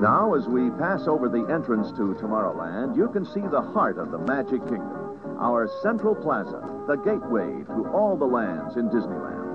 Now, as we pass over the entrance to Tomorrowland, you can see the heart of the Magic Kingdom, our Central Plaza, the gateway to all the lands in Disneyland.